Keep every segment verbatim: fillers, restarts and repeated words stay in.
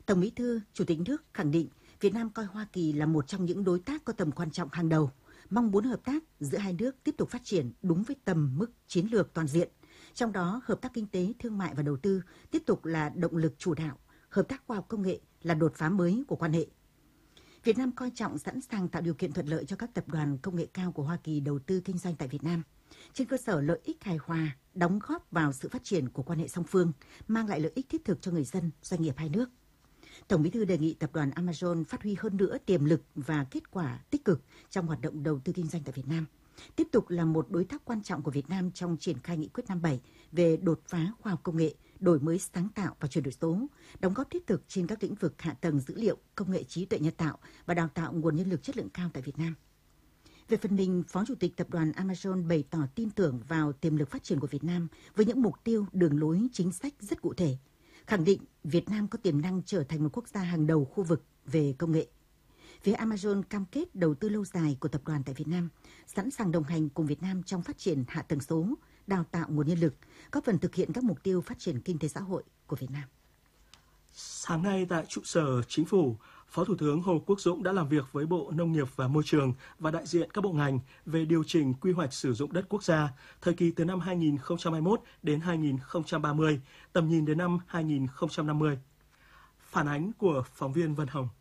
Tổng Bí thư, Chủ tịch nước khẳng định Việt Nam coi Hoa Kỳ là một trong những đối tác có tầm quan trọng hàng đầu, mong muốn hợp tác giữa hai nước tiếp tục phát triển đúng với tầm mức chiến lược toàn diện. Trong đó, hợp tác kinh tế, thương mại và đầu tư tiếp tục là động lực chủ đạo, hợp tác khoa học công nghệ là đột phá mới của quan hệ. Việt Nam coi trọng sẵn sàng tạo điều kiện thuận lợi cho các tập đoàn công nghệ cao của Hoa Kỳ đầu tư kinh doanh tại Việt Nam. Trên cơ sở lợi ích hài hòa, đóng góp vào sự phát triển của quan hệ song phương, mang lại lợi ích thiết thực cho người dân, doanh nghiệp hai nước. Tổng Bí thư đề nghị tập đoàn Amazon phát huy hơn nữa tiềm lực và kết quả tích cực trong hoạt động đầu tư kinh doanh tại Việt Nam, tiếp tục là một đối tác quan trọng của Việt Nam trong triển khai nghị quyết năm bảy về đột phá khoa học công nghệ, đổi mới sáng tạo và chuyển đổi số, đóng góp thiết thực trên các lĩnh vực hạ tầng dữ liệu, công nghệ trí tuệ nhân tạo và đào tạo nguồn nhân lực chất lượng cao tại Việt Nam. Về phần mình, Phó Chủ tịch Tập đoàn Amazon bày tỏ tin tưởng vào tiềm lực phát triển của Việt Nam với những mục tiêu, đường lối, chính sách rất cụ thể, khẳng định Việt Nam có tiềm năng trở thành một quốc gia hàng đầu khu vực về công nghệ. Phía Amazon cam kết đầu tư lâu dài của tập đoàn tại Việt Nam, sẵn sàng đồng hành cùng Việt Nam trong phát triển hạ tầng số, đào tạo nguồn nhân lực, góp phần thực hiện các mục tiêu phát triển kinh tế xã hội của Việt Nam. Sáng nay tại trụ sở Chính phủ, Phó Thủ tướng Hồ Quốc Dũng đã làm việc với Bộ Nông nghiệp và Môi trường và đại diện các bộ ngành về điều chỉnh quy hoạch sử dụng đất quốc gia thời kỳ từ năm hai nghìn không trăm hai mươi mốt đến hai nghìn không trăm ba mươi, tầm nhìn đến năm hai nghìn không trăm năm mươi. Phản ánh của phóng viên Vân Hồng.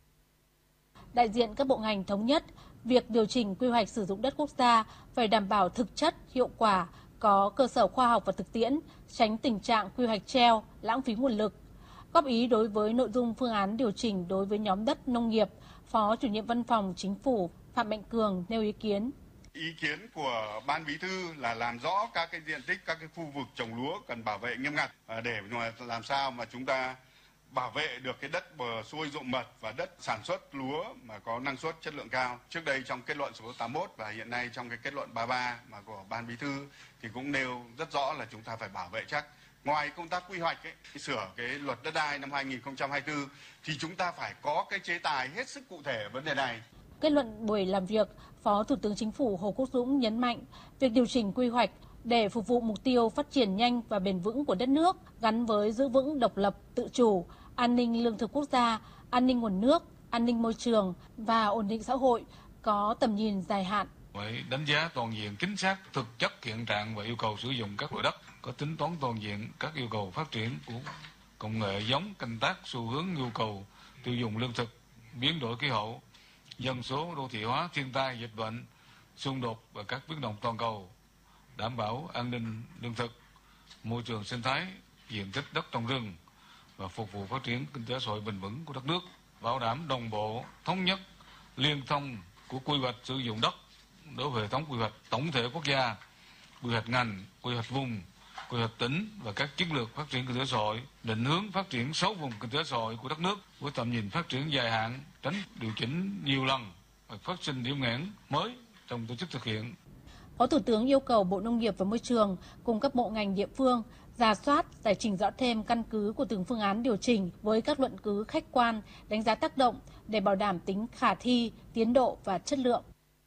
Đại diện các bộ ngành thống nhất việc điều chỉnh quy hoạch sử dụng đất quốc gia phải đảm bảo thực chất, hiệu quả, có cơ sở khoa học và thực tiễn, tránh tình trạng quy hoạch treo, lãng phí nguồn lực. Góp ý đối với nội dung phương án điều chỉnh đối với nhóm đất nông nghiệp, Phó Chủ nhiệm Văn phòng Chính phủ Phạm Mạnh Cường nêu ý kiến. Ý kiến của Ban Bí thư là làm rõ các cái diện tích, các cái khu vực trồng lúa cần bảo vệ nghiêm ngặt để làm sao mà chúng ta bảo vệ được cái đất bờ xuôi ruộng mật và đất sản xuất lúa mà có năng suất chất lượng cao. Trước đây trong kết luận số tám mươi mốt và hiện nay trong cái kết luận ba mươi ba mà của Ban Bí thư thì cũng nêu rất rõ là chúng ta phải bảo vệ chắc. Ngoài công tác quy hoạch ấy, sửa cái luật đất đai năm hai nghìn không trăm hai mươi tư thì chúng ta phải có cái chế tài hết sức cụ thể ở vấn đề này. Kết luận buổi làm việc, Phó Thủ tướng Chính phủ Hồ Quốc Dũng nhấn mạnh việc điều chỉnh quy hoạch để phục vụ mục tiêu phát triển nhanh và bền vững của đất nước gắn với giữ vững độc lập, tự chủ, an ninh lương thực quốc gia, an ninh nguồn nước, an ninh môi trường và ổn định xã hội có tầm nhìn dài hạn. Phải đánh giá toàn diện chính xác thực chất hiện trạng và yêu cầu sử dụng các loại đất, có tính toán toàn diện các yêu cầu phát triển của công nghệ giống, canh tác, xu hướng nhu cầu tiêu dùng lương thực, biến đổi khí hậu, dân số, đô thị hóa, thiên tai, dịch bệnh, xung đột và các biến động toàn cầu, đảm bảo an ninh lương thực, môi trường sinh thái, diện tích đất trồng rừng và phục vụ phát triển kinh tế xã hội bền vững của đất nước, bảo đảm đồng bộ, thống nhất, liên thông của quy hoạch sử dụng đất đối với hệ thống quy hoạch tổng thể quốc gia, quy hoạch ngành, quy hoạch vùng, quy hoạch tỉnh và các chiến lược phát triển kinh tế xã hội, định hướng phát triển sáu vùng kinh tế xã hội của đất nước với tầm nhìn phát triển dài hạn, tránh điều chỉnh nhiều lần và phát sinh điểm nghẽn mới trong tổ chức thực hiện. Phó Thủ tướng yêu cầu Bộ Nông nghiệp và Môi trường cùng các bộ ngành địa phương rà soát, giải trình rõ thêm căn cứ của từng phương án điều chỉnh với các luận cứ khách quan, đánh giá tác động để bảo đảm tính khả thi, tiến độ và chất lượng.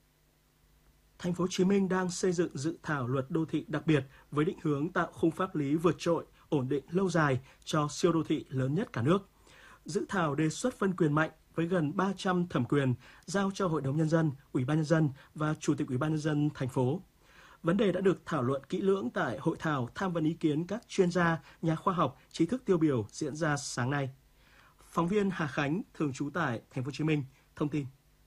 Thành phố Hồ Chí Minh đang xây dựng dự thảo luật đô thị đặc biệt với định hướng tạo khung pháp lý vượt trội, ổn định lâu dài cho siêu đô thị lớn nhất cả nước. Dự thảo đề xuất phân quyền mạnh với gần ba trăm thẩm quyền giao cho Hội đồng Nhân dân, Ủy ban Nhân dân và Chủ tịch Ủy ban Nhân dân thành phố. Vấn đề đã được thảo luận kỹ lưỡng tại hội thảo tham vấn ý kiến các chuyên gia, nhà khoa học, trí thức tiêu biểu diễn ra sáng nay. Phóng viên Hà Khánh, thường trú tại Thành phố Hồ Chí Minh, thông tin.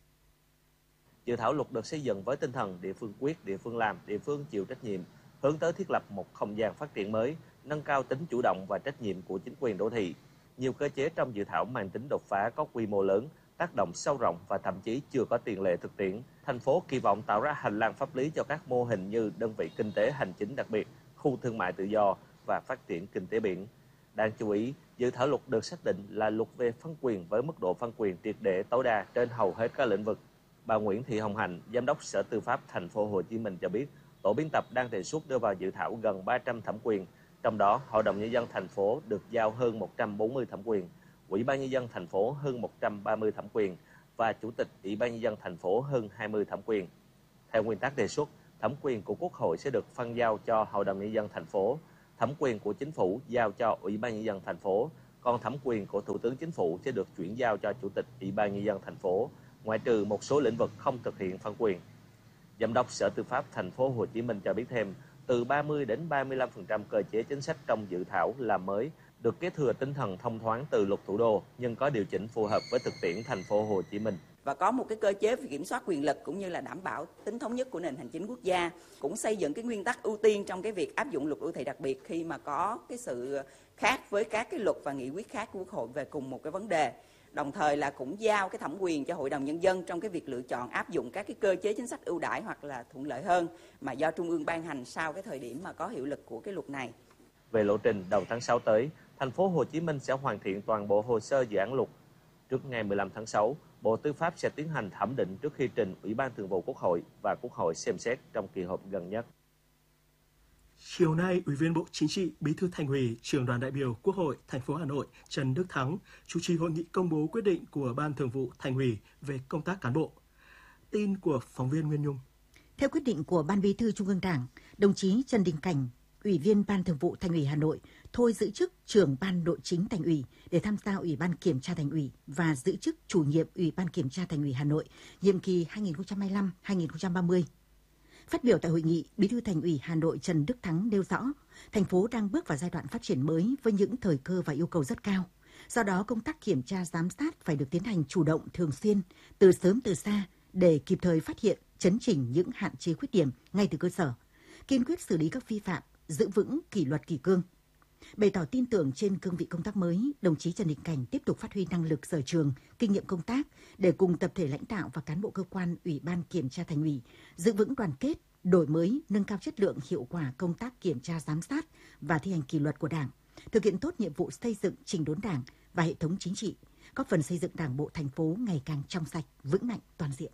Dự thảo luật được xây dựng với tinh thần địa phương quyết, địa phương làm, địa phương chịu trách nhiệm, hướng tới thiết lập một không gian phát triển mới, nâng cao tính chủ động và trách nhiệm của chính quyền đô thị. Nhiều cơ chế trong dự thảo mang tính đột phá, có quy mô lớn, tác động sâu rộng và thậm chí chưa có tiền lệ thực tiễn. Thành phố kỳ vọng tạo ra hành lang pháp lý cho các mô hình như đơn vị kinh tế hành chính đặc biệt, khu thương mại tự do và phát triển kinh tế biển. Đáng chú ý, dự thảo luật được xác định là luật về phân quyền với mức độ phân quyền triệt để tối đa trên hầu hết các lĩnh vực. Bà Nguyễn Thị Hồng Hạnh, Giám đốc Sở Tư pháp Thành phố Hồ Chí Minh cho biết, tổ biên tập đang đề xuất đưa vào dự thảo gần ba trăm thẩm quyền, trong đó Hội đồng Nhân dân thành phố được giao hơn một trăm bốn mươi thẩm quyền, Ủy ban Nhân dân thành phố hơn một trăm ba mươi thẩm quyền và Chủ tịch Ủy ban Nhân dân thành phố hơn hai mươi thẩm quyền. Theo nguyên tắc đề xuất, thẩm quyền của Quốc hội sẽ được phân giao cho Hội đồng Nhân dân thành phố, thẩm quyền của Chính phủ giao cho Ủy ban Nhân dân thành phố, còn thẩm quyền của Thủ tướng Chính phủ sẽ được chuyển giao cho Chủ tịch Ủy ban Nhân dân thành phố, ngoại trừ một số lĩnh vực không thực hiện phân quyền. Giám đốc Sở Tư pháp Thành phố Hồ Chí Minh cho biết thêm, từ ba mươi đến ba mươi lăm phần trăm cơ chế chính sách trong dự thảo làm mới được kế thừa tinh thần thông thoáng từ Luật Thủ đô, nhưng có điều chỉnh phù hợp với thực tiễn Thành phố Hồ Chí Minh. Và có một cái cơ chế về kiểm soát quyền lực cũng như là đảm bảo tính thống nhất của nền hành chính quốc gia, cũng xây dựng cái nguyên tắc ưu tiên trong cái việc áp dụng luật đô thị đặc biệt khi mà có cái sự khác với các cái luật và nghị quyết khác của Quốc hội về cùng một cái vấn đề. Đồng thời là cũng giao cái thẩm quyền cho Hội đồng Nhân dân trong cái việc lựa chọn áp dụng các cái cơ chế chính sách ưu đãi hoặc là thuận lợi hơn mà do Trung ương ban hành sau cái thời điểm mà có hiệu lực của cái luật này. Về lộ trình, đầu tháng sáu tới, Thành phố Hồ Chí Minh sẽ hoàn thiện toàn bộ hồ sơ dự án luật. Trước ngày mười lăm tháng sáu, Bộ Tư pháp sẽ tiến hành thẩm định trước khi trình Ủy ban Thường vụ Quốc hội và Quốc hội xem xét trong kỳ họp gần nhất. Chiều nay, Ủy viên Bộ Chính trị, Bí thư Thành ủy, Trưởng đoàn đại biểu Quốc hội thành phố Hà Nội Trần Đức Thắng chủ trì hội nghị công bố quyết định của Ban Thường vụ Thành ủy về công tác cán bộ. Tin của phóng viên Nguyên Nhung. Theo quyết định của Ban Bí thư Trung ương Đảng, đồng chí Trần Đình Cảnh, Ủy viên Ban Thường vụ Thành ủy Hà Nội, thôi giữ chức trưởng Ban Nội chính Thành ủy để tham gia Ủy ban Kiểm tra Thành ủy và giữ chức chủ nhiệm Ủy ban Kiểm tra Thành ủy Hà Nội, nhiệm kỳ hai nghìn không trăm hai mươi lăm đến hai nghìn không trăm ba mươi. Phát biểu tại hội nghị, Bí thư Thành ủy Hà Nội Trần Đức Thắng nêu rõ, thành phố đang bước vào giai đoạn phát triển mới với những thời cơ và yêu cầu rất cao. Do đó, công tác kiểm tra giám sát phải được tiến hành chủ động, thường xuyên, từ sớm từ xa để kịp thời phát hiện, chấn chỉnh những hạn chế khuyết điểm ngay từ cơ sở, kiên quyết xử lý các vi phạm, giữ vững kỷ luật kỷ cương. Bày tỏ tin tưởng trên cương vị công tác mới, đồng chí Trần Đình Cảnh tiếp tục phát huy năng lực sở trường, kinh nghiệm công tác để cùng tập thể lãnh đạo và cán bộ cơ quan Ủy ban Kiểm tra Thành ủy giữ vững đoàn kết, đổi mới, nâng cao chất lượng, hiệu quả công tác kiểm tra giám sát và thi hành kỷ luật của Đảng, thực hiện tốt nhiệm vụ xây dựng chỉnh đốn Đảng và hệ thống chính trị, góp phần xây dựng Đảng bộ thành phố ngày càng trong sạch, vững mạnh, toàn diện.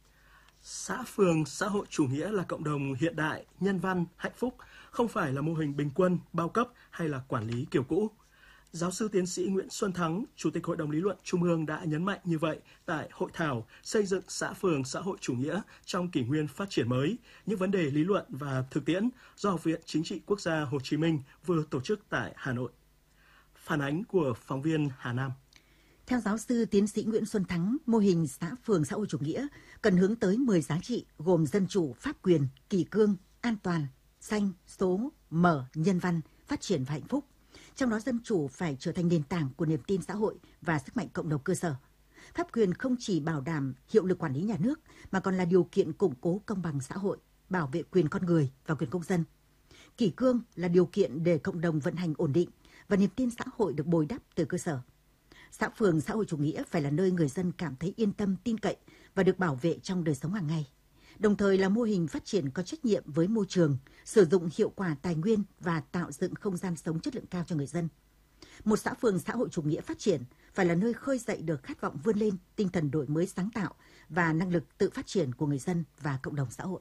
Xã phường xã hội chủ nghĩa là cộng đồng hiện đại, nhân văn, hạnh phúc, không phải là mô hình bình quân, bao cấp hay là quản lý kiểu cũ. Giáo sư tiến sĩ Nguyễn Xuân Thắng, Chủ tịch Hội đồng Lý luận Trung ương đã nhấn mạnh như vậy tại hội thảo xây dựng xã phường xã hội chủ nghĩa trong kỷ nguyên phát triển mới, những vấn đề lý luận và thực tiễn do Học viện Chính trị Quốc gia Hồ Chí Minh vừa tổ chức tại Hà Nội. Phản ánh của phóng viên Hà Nam. Theo giáo sư tiến sĩ Nguyễn Xuân Thắng, mô hình xã phường xã hội chủ nghĩa cần hướng tới mười giá trị gồm dân chủ, pháp quyền, kỷ cương, an toàn, xanh, số, mở, nhân văn, phát triển và hạnh phúc. Trong đó dân chủ phải trở thành nền tảng của niềm tin xã hội và sức mạnh cộng đồng cơ sở. Pháp quyền không chỉ bảo đảm hiệu lực quản lý nhà nước mà còn là điều kiện củng cố công bằng xã hội, bảo vệ quyền con người và quyền công dân. Kỷ cương là điều kiện để cộng đồng vận hành ổn định và niềm tin xã hội được bồi đắp từ cơ sở. Xã phường xã hội chủ nghĩa phải là nơi người dân cảm thấy yên tâm, tin cậy và được bảo vệ trong đời sống hàng ngày. Đồng thời là mô hình phát triển có trách nhiệm với môi trường, sử dụng hiệu quả tài nguyên và tạo dựng không gian sống chất lượng cao cho người dân. Một xã phường xã hội chủ nghĩa phát triển phải là nơi khơi dậy được khát vọng vươn lên, tinh thần đổi mới sáng tạo và năng lực tự phát triển của người dân và cộng đồng xã hội.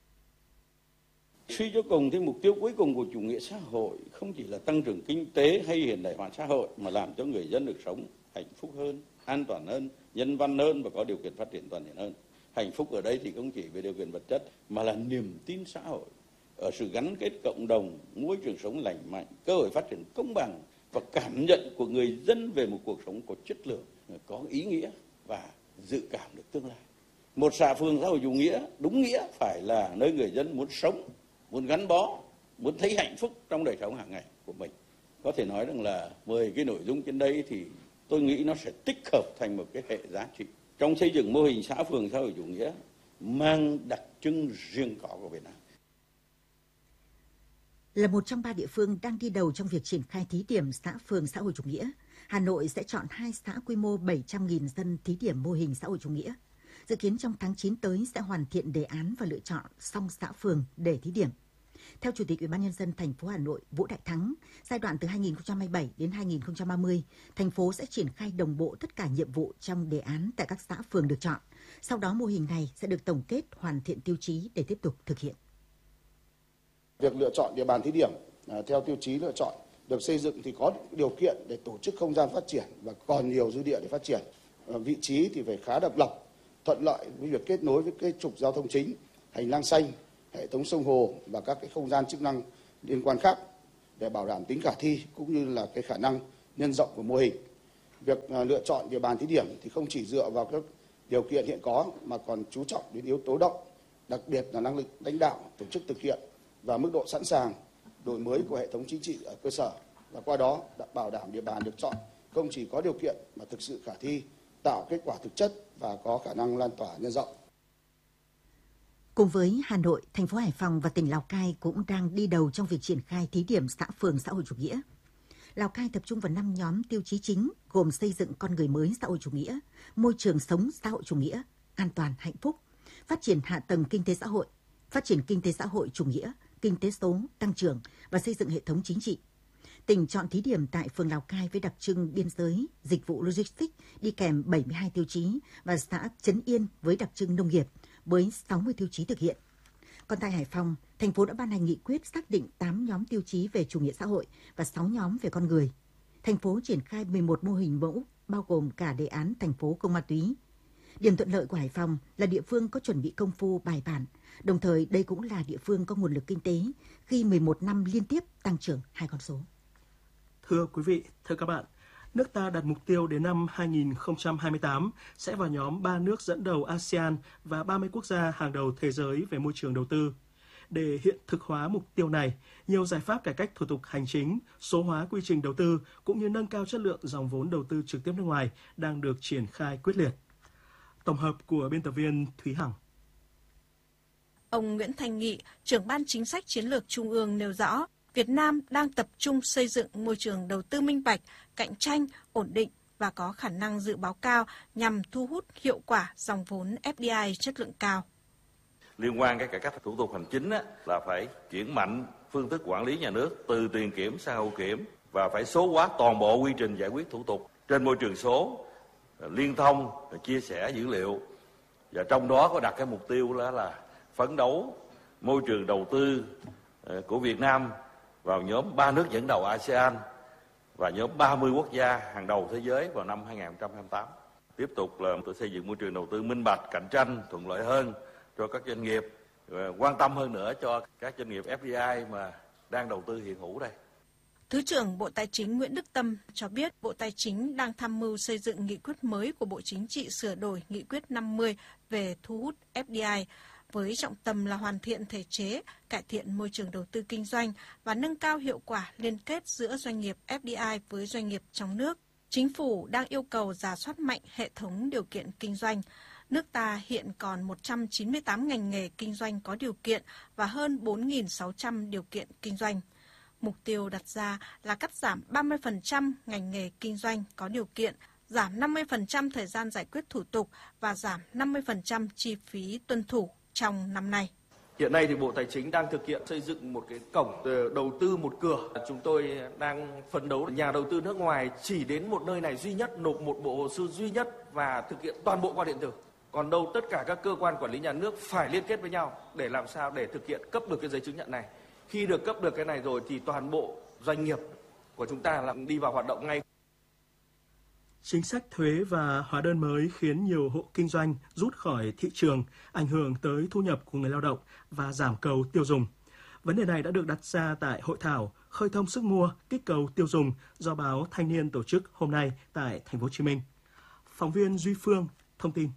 Suy cho cùng thì mục tiêu cuối cùng của chủ nghĩa xã hội không chỉ là tăng trưởng kinh tế hay hiện đại hóa xã hội mà làm cho người dân được sống hạnh phúc hơn, an toàn hơn, nhân văn hơn và có điều kiện phát triển toàn diện hơn. Hạnh phúc ở đây thì không chỉ về điều kiện vật chất mà là niềm tin xã hội, ở sự gắn kết cộng đồng, môi trường sống lành mạnh, cơ hội phát triển công bằng và cảm nhận của người dân về một cuộc sống có chất lượng, có ý nghĩa và dự cảm được tương lai. Một xã phường xã hội chủ nghĩa đúng nghĩa phải là nơi người dân muốn sống, muốn gắn bó, muốn thấy hạnh phúc trong đời sống hàng ngày của mình. Có thể nói rằng là mười cái nội dung trên đây thì tôi nghĩ nó sẽ tích hợp thành một cái hệ giá trị trong xây dựng mô hình xã phường xã hội chủ nghĩa mang đặc trưng riêng có của Việt Nam. Là một trong ba địa phương đang đi đầu trong việc triển khai thí điểm xã phường xã hội chủ nghĩa, Hà Nội sẽ chọn hai xã quy mô bảy trăm nghìn dân thí điểm mô hình xã hội chủ nghĩa. Dự kiến trong tháng chín tới sẽ hoàn thiện đề án và lựa chọn xong xã phường để thí điểm. Theo Chủ tịch Ủy ban Nhân dân thành phố Hà Nội Vũ Đại Thắng, giai đoạn từ hai nghìn không trăm hai mươi bảy đến hai nghìn không trăm ba mươi, thành phố sẽ triển khai đồng bộ tất cả nhiệm vụ trong đề án tại các xã phường được chọn. Sau đó mô hình này sẽ được tổng kết, hoàn thiện tiêu chí để tiếp tục thực hiện. Việc lựa chọn địa bàn thí điểm à, theo tiêu chí lựa chọn được xây dựng thì có điều kiện để tổ chức không gian phát triển và còn nhiều dư địa để phát triển. À, vị trí thì phải khá độc lập, thuận lợi với việc kết nối với cái trục giao thông chính, hành lang xanh, hệ thống sông hồ và các cái không gian chức năng liên quan khác để bảo đảm tính khả thi cũng như là cái khả năng nhân rộng của mô hình. Việc lựa chọn địa bàn thí điểm thì không chỉ dựa vào các điều kiện hiện có mà còn chú trọng đến yếu tố động, đặc biệt là năng lực lãnh đạo, tổ chức thực hiện và mức độ sẵn sàng đổi mới của hệ thống chính trị ở cơ sở, và qua đó đã bảo đảm địa bàn được chọn không chỉ có điều kiện mà thực sự khả thi, tạo kết quả thực chất và có khả năng lan tỏa nhân rộng. Cùng với Hà Nội, thành phố Hải Phòng và tỉnh Lào Cai cũng đang đi đầu trong việc triển khai thí điểm xã phường xã hội chủ nghĩa. Lào Cai tập trung vào năm nhóm tiêu chí chính gồm xây dựng con người mới xã hội chủ nghĩa, môi trường sống xã hội chủ nghĩa, an toàn hạnh phúc, phát triển hạ tầng kinh tế xã hội, phát triển kinh tế xã hội chủ nghĩa, kinh tế số, tăng trưởng và xây dựng hệ thống chính trị. Tỉnh chọn thí điểm tại phường Lào Cai với đặc trưng biên giới, dịch vụ logistics đi kèm bảy mươi hai tiêu chí và xã Trấn Yên với đặc trưng nông nghiệp với sáu mươi tiêu chí thực hiện. Còn tại Hải Phòng, thành phố đã ban hành nghị quyết xác định tám nhóm tiêu chí về chủ nghĩa xã hội và sáu nhóm về con người. Thành phố triển khai mười một mô hình mẫu, bao gồm cả đề án thành phố không ma túy. Điểm thuận lợi của Hải Phòng là địa phương có chuẩn bị công phu bài bản, đồng thời đây cũng là địa phương có nguồn lực kinh tế khi mười một năm liên tiếp tăng trưởng hai con số. Thưa quý vị, thưa các bạn, nước ta đặt mục tiêu đến năm hai nghìn không trăm hai mươi tám sẽ vào nhóm ba nước dẫn đầu a sê an và ba mươi quốc gia hàng đầu thế giới về môi trường đầu tư. Để hiện thực hóa mục tiêu này, nhiều giải pháp cải cách thủ tục hành chính, số hóa quy trình đầu tư cũng như nâng cao chất lượng dòng vốn đầu tư trực tiếp nước ngoài đang được triển khai quyết liệt. Tổng hợp của biên tập viên Thúy Hằng. Ông Nguyễn Thanh Nghị, trưởng ban chính sách chiến lược Trung ương nêu rõ, Việt Nam đang tập trung xây dựng môi trường đầu tư minh bạch, cạnh tranh, ổn định và có khả năng dự báo cao nhằm thu hút hiệu quả dòng vốn ép đê i chất lượng cao. Liên quan cái cải cách thủ tục hành chính á, là phải chuyển mạnh phương thức quản lý nhà nước từ tiền kiểm sang hậu kiểm và phải số hóa toàn bộ quy trình giải quyết thủ tục trên môi trường số, liên thông, chia sẻ dữ liệu, và trong đó có đặt cái mục tiêu là, là phấn đấu môi trường đầu tư của Việt Nam vào nhóm ba nước dẫn đầu a sê an và nhóm ba mươi quốc gia hàng đầu thế giới vào năm hai nghìn không trăm hai mươi tám. Tiếp tục là xây dựng môi trường đầu tư minh bạch, cạnh tranh, thuận lợi hơn cho các doanh nghiệp, quan tâm hơn nữa cho các doanh nghiệp ép đê i mà đang đầu tư hiện hữu đây. Thứ trưởng Bộ Tài chính Nguyễn Đức Tâm cho biết Bộ Tài chính đang tham mưu xây dựng nghị quyết mới của Bộ Chính trị sửa đổi nghị quyết năm mươi về thu hút ép đê i, với trọng tâm là hoàn thiện thể chế, cải thiện môi trường đầu tư kinh doanh và nâng cao hiệu quả liên kết giữa doanh nghiệp ép đê i với doanh nghiệp trong nước. Chính phủ đang yêu cầu rà soát mạnh hệ thống điều kiện kinh doanh. Nước ta hiện còn một trăm chín mươi tám ngành nghề kinh doanh có điều kiện và hơn bốn nghìn sáu trăm điều kiện kinh doanh. Mục tiêu đặt ra là cắt giảm ba mươi phần trăm ngành nghề kinh doanh có điều kiện, giảm năm mươi phần trăm thời gian giải quyết thủ tục và giảm năm mươi phần trăm chi phí tuân thủ trong năm nay. Hiện nay thì Bộ Tài chính đang thực hiện xây dựng một cái cổng đầu tư một cửa. Chúng tôi đang phấn đấu nhà đầu tư nước ngoài chỉ đến một nơi này duy nhất, nộp một bộ hồ sơ duy nhất và thực hiện toàn bộ qua điện tử. Còn đâu tất cả các cơ quan quản lý nhà nước phải liên kết với nhau để làm sao để thực hiện cấp được cái giấy chứng nhận này. Khi được cấp được cái này rồi thì toàn bộ doanh nghiệp của chúng ta là đi vào hoạt động ngay. Chính sách thuế và hóa đơn mới khiến nhiều hộ kinh doanh rút khỏi thị trường, ảnh hưởng tới thu nhập của người lao động và giảm cầu tiêu dùng. Vấn đề này đã được đặt ra tại hội thảo Khơi thông sức mua, kích cầu tiêu dùng do báo Thanh niên tổ chức hôm nay tại Thành phố Hồ Chí Minh. Phóng viên Duy Phương thông tin.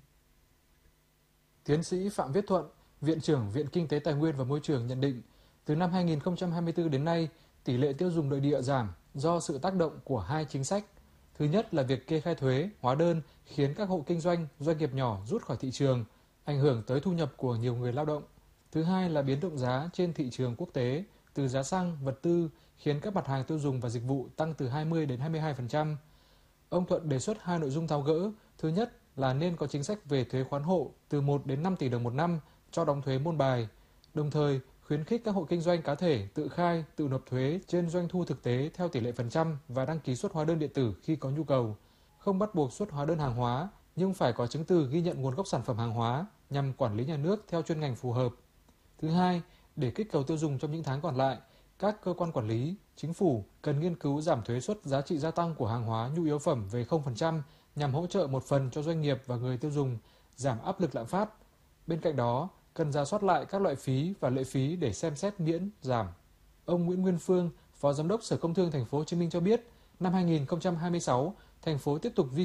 Tiến sĩ Phạm Viết Thuận, Viện trưởng Viện Kinh tế Tài nguyên và Môi trường nhận định, từ năm hai nghìn không trăm hai mươi tư đến nay, tỷ lệ tiêu dùng nội địa giảm do sự tác động của hai chính sách. Thứ nhất là việc kê khai thuế, hóa đơn khiến các hộ kinh doanh, doanh nghiệp nhỏ rút khỏi thị trường, ảnh hưởng tới thu nhập của nhiều người lao động. Thứ hai là biến động giá trên thị trường quốc tế, từ giá xăng, vật tư khiến các mặt hàng tiêu dùng và dịch vụ tăng từ hai mươi đến hai mươi hai phần trăm. Ông Thuận đề xuất hai nội dung tháo gỡ. Thứ nhất là nên có chính sách về thuế khoán hộ từ một đến năm tỷ đồng một năm cho đóng thuế môn bài, đồng thời khuyến khích các hộ kinh doanh cá thể tự khai, tự nộp thuế trên doanh thu thực tế theo tỷ lệ phần trăm và đăng ký xuất hóa đơn điện tử khi có nhu cầu. Không bắt buộc xuất hóa đơn hàng hóa, nhưng phải có chứng từ ghi nhận nguồn gốc sản phẩm hàng hóa nhằm quản lý nhà nước theo chuyên ngành phù hợp. Thứ hai, để kích cầu tiêu dùng trong những tháng còn lại, các cơ quan quản lý, chính phủ cần nghiên cứu giảm thuế suất giá trị gia tăng của hàng hóa nhu yếu phẩm về không phần trăm nhằm hỗ trợ một phần cho doanh nghiệp và người tiêu dùng, giảm áp lực lạm phát. Bên cạnh đó, cần rà soát lại các loại phí và lệ phí để xem xét miễn, giảm. Ông Nguyễn Nguyên Phương, Phó Giám đốc Sở Công Thương Thành phố Hồ Chí Minh cho biết, năm hai nghìn không trăm hai mươi sáu, thành phố tiếp tục duy